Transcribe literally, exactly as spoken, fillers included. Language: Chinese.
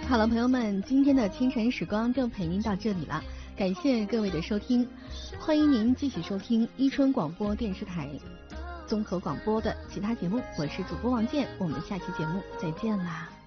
好了，朋友们，今天的清晨时光就陪您到这里了，感谢各位的收听，欢迎您继续收听伊春广播电视台综合广播的其他节目，我是主播王健，我们下期节目再见啦。